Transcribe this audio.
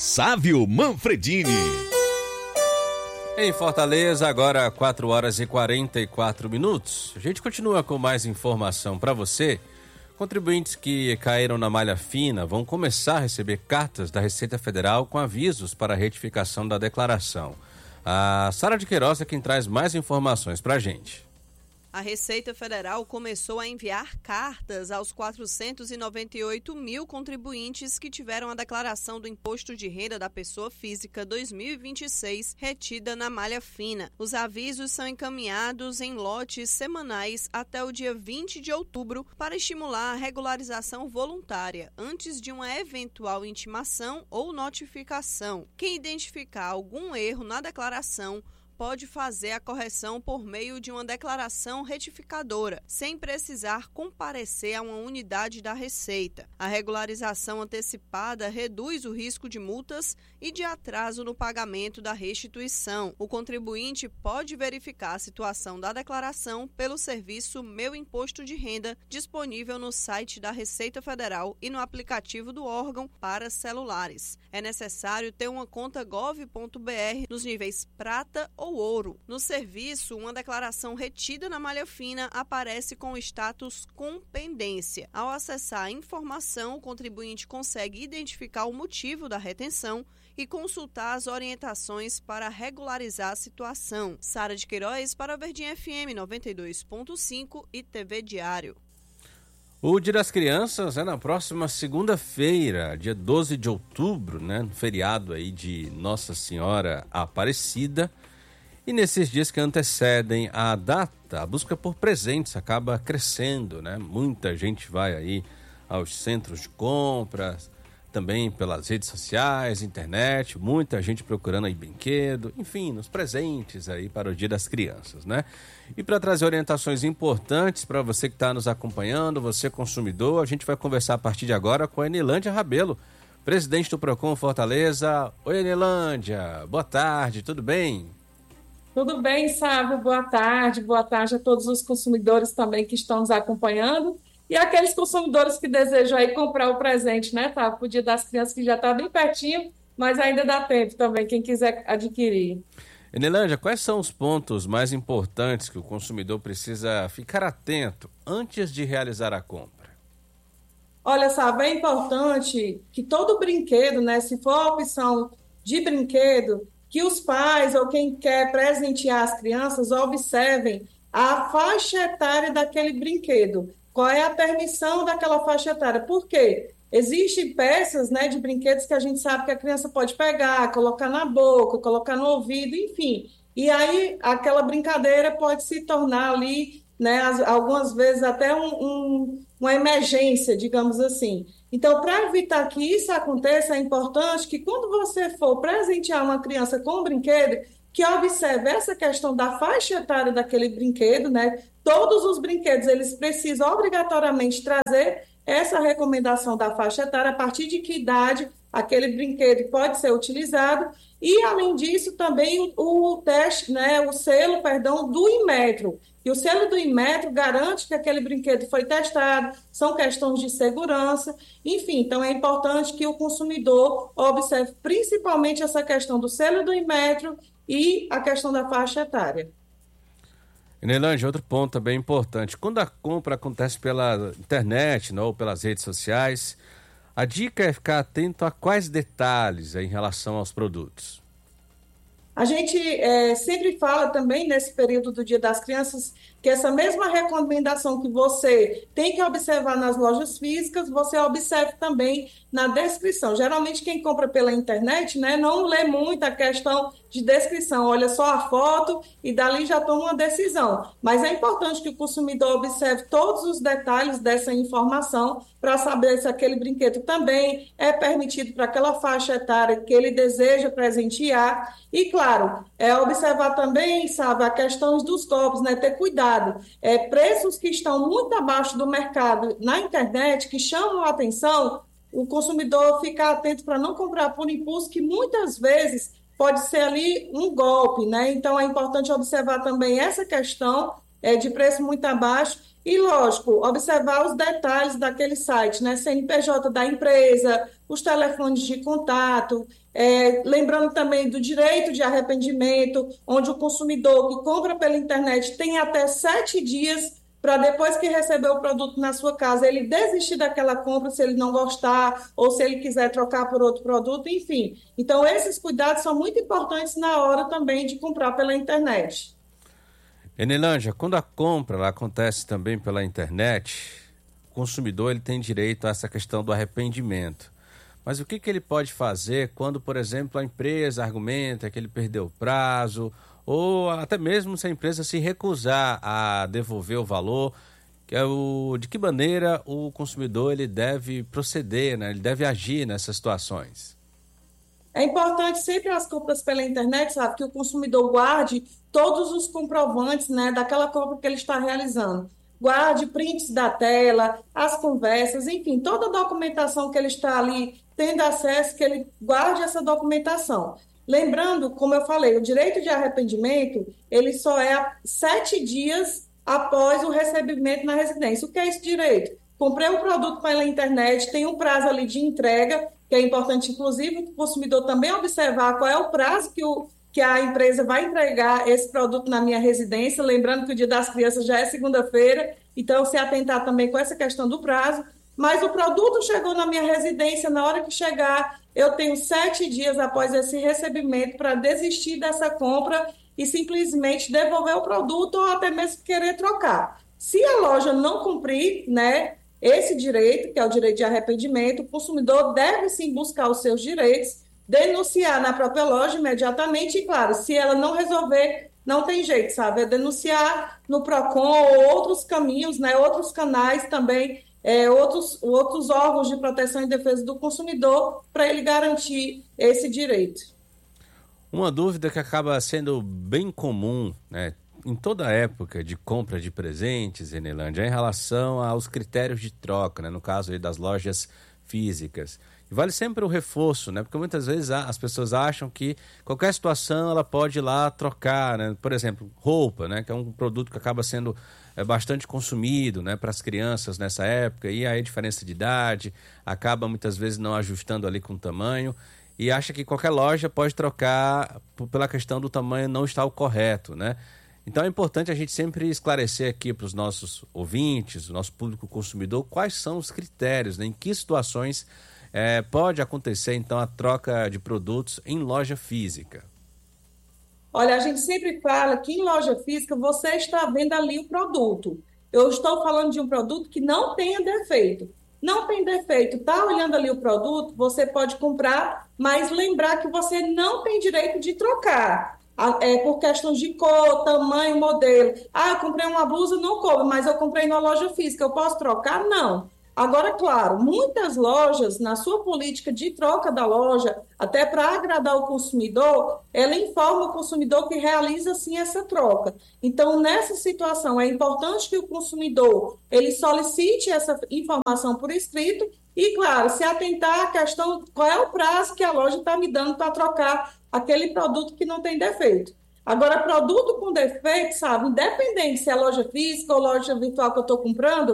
Sávio Manfredini. Em Fortaleza, agora 4 horas e 44 minutos. A gente continua com mais informação para você. Contribuintes que caíram na malha fina vão começar a receber cartas da Receita Federal com avisos para a retificação da declaração. A Sara de Queiroz é quem traz mais informações para a gente. A Receita Federal começou a enviar cartas aos 498 mil contribuintes que tiveram a declaração do Imposto de Renda da Pessoa Física 2026 retida na malha fina. Os avisos são encaminhados em lotes semanais até o dia 20 de outubro para estimular a regularização voluntária antes de uma eventual intimação ou notificação. Quem identificar algum erro na declaração pode fazer a correção por meio de uma declaração retificadora, sem precisar comparecer a uma unidade da Receita. A regularização antecipada reduz o risco de multas e de atraso no pagamento da restituição. O contribuinte pode verificar a situação da declaração pelo serviço Meu Imposto de Renda, disponível no site da Receita Federal e no aplicativo do órgão para celulares. É necessário ter uma conta gov.br nos níveis prata ou ouro. No serviço, uma declaração retida na malha fina aparece com o status com pendência. Ao acessar a informação, o contribuinte consegue identificar o motivo da retenção e consultar as orientações para regularizar a situação. Sara de Queiroz para a Verdinha FM 92.5 e TV Diário. O Dia das Crianças é na próxima segunda-feira, dia 12 de outubro, né? Feriado aí de Nossa Senhora Aparecida. E nesses dias que antecedem a data, a busca por presentes acaba crescendo, né? Muita gente vai aí aos centros de compras, também pelas redes sociais, internet, muita gente procurando aí brinquedo, enfim, nos presentes aí para o Dia das Crianças, né? E para trazer orientações importantes para você que está nos acompanhando, você consumidor, a gente vai conversar a partir de agora com a Enilândia Rabelo, presidente do Procon Fortaleza. Oi, Enilândia, boa tarde, tudo bem? Tudo bem, Sávio? Boa tarde a todos os consumidores também que estão nos acompanhando e aqueles consumidores que desejam aí comprar o presente, né, Sávio? Para o Dia das Crianças, que já está bem pertinho, mas ainda dá tempo também, quem quiser adquirir. Enilândia, quais são os pontos mais importantes que o consumidor precisa ficar atento antes de realizar a compra? Olha, Sávio, é importante que todo brinquedo, né, se for a opção de brinquedo, que os pais ou quem quer presentear as crianças observem a faixa etária daquele brinquedo. Qual é a permissão daquela faixa etária? Por quê? Existem peças, né, de brinquedos que a gente sabe que a criança pode pegar, colocar na boca, colocar no ouvido, enfim. E aí aquela brincadeira pode se tornar ali, né, algumas vezes até uma emergência, digamos assim. Então, para evitar que isso aconteça, é importante que quando você for presentear uma criança com um brinquedo, que observe essa questão da faixa etária daquele brinquedo, né? Todos os brinquedos, eles precisam obrigatoriamente trazer essa recomendação da faixa etária, a partir de que idade aquele brinquedo pode ser utilizado, e além disso também o teste, né, o selo, perdão, do Inmetro. E o selo do Inmetro garante que aquele brinquedo foi testado, são questões de segurança, enfim, então é importante que o consumidor observe principalmente essa questão do selo do Inmetro e a questão da faixa etária. Enilândia, outro ponto também importante, quando a compra acontece pela internet, não, ou pelas redes sociais, a dica é ficar atento a quais detalhes em relação aos produtos? A gente sempre fala também nesse período do Dia das Crianças que essa mesma recomendação que você tem que observar nas lojas físicas, você observe também na descrição. Geralmente quem compra pela internet, né, não lê muito a questão de descrição, olha só a foto e dali já toma uma decisão. Mas é importante que o consumidor observe todos os detalhes dessa informação para saber se aquele brinquedo também é permitido para aquela faixa etária que ele deseja presentear. E, claro, observar também, sabe, a questão dos copos, né, ter cuidado. Preços que estão muito abaixo do mercado na internet, que chamam a atenção, o consumidor ficar atento para não comprar por impulso, que muitas vezes pode ser ali um golpe, né? Então é importante observar também essa questão de preço muito abaixo E, lógico, observar os detalhes daquele site, né? CNPJ da empresa, os telefones de contato, lembrando também do direito de arrependimento, onde o consumidor que compra pela internet tem até 7 dias para, depois que receber o produto na sua casa, ele desistir daquela compra se ele não gostar ou se ele quiser trocar por outro produto, enfim. Então, esses cuidados são muito importantes na hora também de comprar pela internet. Enelândia, quando a compra ela acontece também pela internet, o consumidor ele tem direito a essa questão do arrependimento. Mas o que ele pode fazer quando, por exemplo, a empresa argumenta que ele perdeu o prazo, ou até mesmo se a empresa se recusar a devolver o valor, de que maneira o consumidor ele deve proceder, né? Ele deve agir nessas situações? É importante sempre as compras pela internet, sabe, que o consumidor guarde todos os comprovantes, né, daquela compra que ele está realizando. Guarde prints da tela, as conversas, enfim, toda a documentação que ele está ali tendo acesso, que ele guarde essa documentação. Lembrando, como eu falei, o direito de arrependimento, ele só é 7 dias após o recebimento na residência. O que é esse direito? Comprei o produto pela internet, tem um prazo ali de entrega, que é importante, inclusive, o consumidor também observar qual é o prazo que a empresa vai entregar esse produto na minha residência, lembrando que o Dia das Crianças já é segunda-feira, então se atentar também com essa questão do prazo. Mas o produto chegou na minha residência, na hora que chegar, eu tenho 7 dias após esse recebimento para desistir dessa compra e simplesmente devolver o produto ou até mesmo querer trocar. Se a loja não cumprir, né, esse direito, que é o direito de arrependimento, o consumidor deve sim buscar os seus direitos, denunciar na própria loja imediatamente e, claro, se ela não resolver, não tem jeito, sabe? É denunciar no PROCON ou outros caminhos, né, outros canais também, outros órgãos de proteção e defesa do consumidor para ele garantir esse direito. Uma dúvida que acaba sendo bem comum, né, em toda a época de compra de presentes, Enelândia, é em relação aos critérios de troca, né, no caso aí das lojas físicas. E vale sempre o reforço, né, porque muitas vezes as pessoas acham que qualquer situação ela pode ir lá trocar, né, por exemplo, roupa, né, que é um produto que acaba sendo bastante consumido, né, para as crianças nessa época, e aí a diferença de idade acaba muitas vezes não ajustando ali com o tamanho, e acha que qualquer loja pode trocar pela questão do tamanho não estar o correto, né? Então é importante a gente sempre esclarecer aqui para os nossos ouvintes, o nosso público consumidor, quais são os critérios, né? Em que situações pode acontecer então a troca de produtos em loja física. Olha, a gente sempre fala que em loja física você está vendo ali o produto. Eu estou falando de um produto que não tenha defeito. Não tem defeito, está olhando ali o produto, você pode comprar, mas lembrar que você não tem direito de trocar. Por questões de cor, tamanho, modelo. Eu comprei uma blusa, não coube, mas eu comprei na loja física, eu posso trocar? Não. Agora, claro, muitas lojas, na sua política de troca da loja, até para agradar o consumidor, ela informa o consumidor que realiza, sim, essa troca. Então, nessa situação, é importante que o consumidor ele solicite essa informação por escrito e, claro, se atentar à questão qual é o prazo que a loja está me dando para trocar aquele produto que não tem defeito. Agora, produto com defeito, sabe, independente se é loja física ou loja virtual que eu estou comprando,